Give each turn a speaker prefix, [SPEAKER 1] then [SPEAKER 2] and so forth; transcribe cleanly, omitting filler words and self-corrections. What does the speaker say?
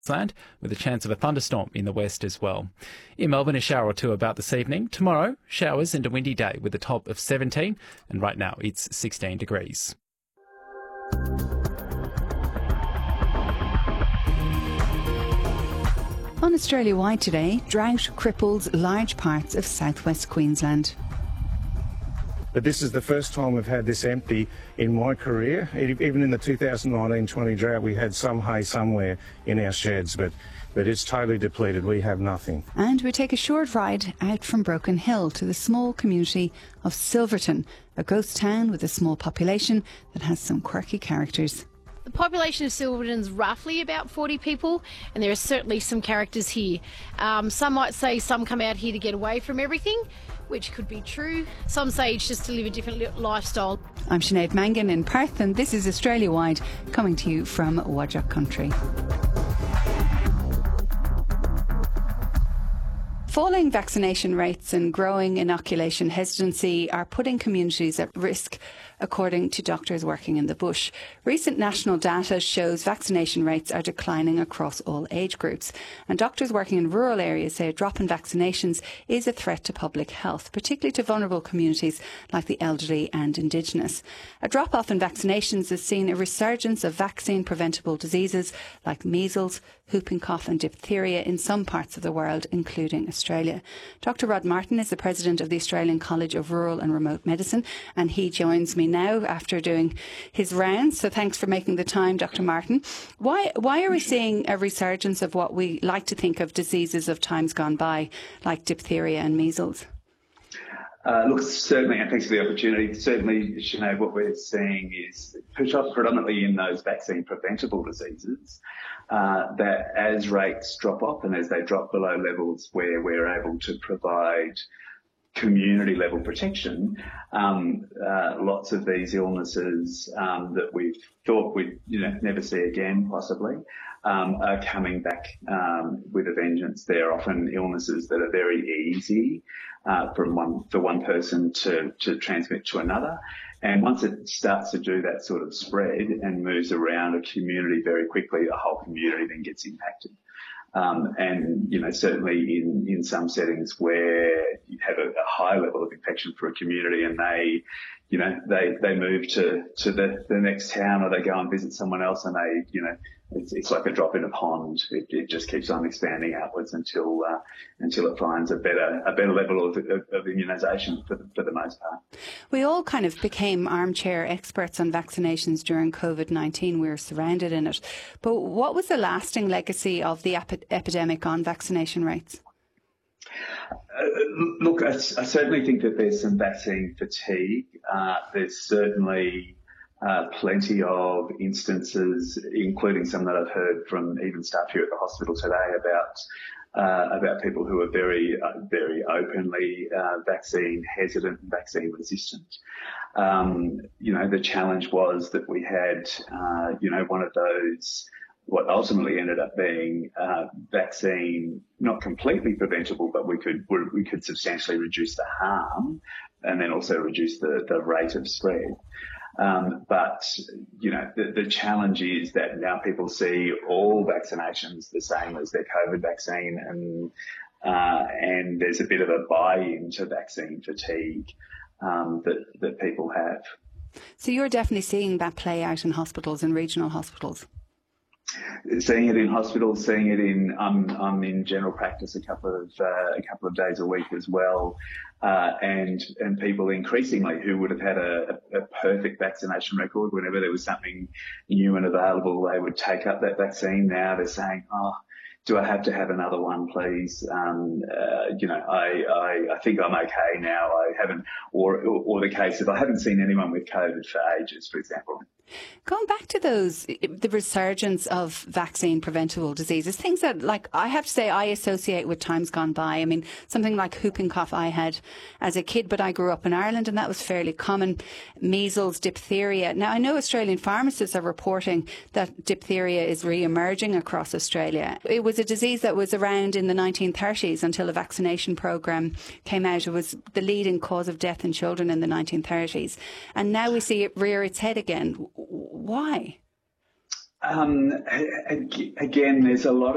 [SPEAKER 1] Queensland, with a chance of a thunderstorm in the west as well. In Melbourne, a shower or two about this evening. Tomorrow, showers and a windy day with a top of 17, and right now it's 16 degrees.
[SPEAKER 2] On Australia-wide today, drought cripples large parts of southwest Queensland.
[SPEAKER 3] But this is the first time we've had this empty in my career. Even in the 2019-20 drought, we had some hay somewhere in our sheds, but it's totally depleted. We have nothing.
[SPEAKER 2] And we take a short ride out from Broken Hill to the small community of Silverton, a ghost town with a small population that has some quirky characters.
[SPEAKER 4] The population of Silverton is roughly about 40 people, and there are certainly some characters here. Some might say some come out here to get away from everything, which could be true. Some say it's just to live a different lifestyle. I'm
[SPEAKER 2] Sinead Mangan in Perth, and this is Australia-wide, coming to you from Whadjuk Country. Falling vaccination rates and growing inoculation hesitancy are putting communities at risk, according to doctors working in the bush. Recent national data shows vaccination rates are declining across all age groups, and doctors working in rural areas say a drop in vaccinations is a threat to public health, particularly to vulnerable communities like the elderly and Indigenous. A drop-off in vaccinations has seen a resurgence of vaccine-preventable diseases like measles, whooping cough and diphtheria in some parts of the world, including Australia. Dr. Rod Martin is the president of the Australian College of Rural and Remote Medicine, and he joins me now after doing his rounds. So thanks for making the time, Dr. Martin. Why are we seeing a resurgence of what we like to think of diseases of times gone by, like diphtheria and measles?
[SPEAKER 5] Look, certainly, and thanks for the opportunity. Certainly, Sinead, what we're seeing is predominantly in those vaccine-preventable diseases, that as rates drop off and as they drop below levels where we're able to provide community-level protection, lots of these illnesses that we've thought we'd never see again, possibly, are coming back with a vengeance. They're often illnesses that are very easy for one person to transmit to another. And once it starts to do that sort of spread and moves around a community very quickly, a whole community then gets impacted. And, certainly in some settings where you have a high level of infection for a community and they move to the next town, or they go and visit someone else, and it's like a drop in a pond. It just keeps on expanding outwards until it finds a better level of immunisation for the most part.
[SPEAKER 2] We all kind of became armchair experts on vaccinations during COVID-19. We were surrounded in it. But what was the lasting legacy of the epidemic on vaccination rates?
[SPEAKER 5] Look, I certainly think that there's some vaccine fatigue. There's certainly plenty of instances, including some that I've heard from even staff here at the hospital today, about people who are very, very openly vaccine hesitant and vaccine resistant. The challenge was that we had, one of those, what ultimately ended up being vaccine, not completely preventable, but we could substantially reduce the harm and then also reduce the rate of spread. But the challenge is that now people see all vaccinations the same as their COVID vaccine, and there's a bit of a buy-in to vaccine fatigue that people have.
[SPEAKER 2] So you're definitely seeing that play out in hospitals, in regional hospitals?
[SPEAKER 5] Seeing it in hospitals, seeing it I'm in general practice a couple of days a week as well, and people increasingly who would have had a perfect vaccination record whenever there was something new and available, they would take up that vaccine. Now they're saying, do I have to have another one, please? I think I'm okay now. I haven't, or the case of I haven't seen anyone with COVID for ages, for example.
[SPEAKER 2] Going back to the resurgence of vaccine preventable diseases, things that, like, I have to say I associate with times gone by. I mean, something like whooping cough I had as a kid, but I grew up in Ireland and that was fairly common. Measles, diphtheria. Now, I know Australian pharmacists are reporting that diphtheria is re-emerging across Australia. It was a disease that was around in the 1930s until a vaccination programme came out. It was the leading cause of death in children in the 1930s. And now we see it rear its head again. Why?
[SPEAKER 5] Again, there's a lot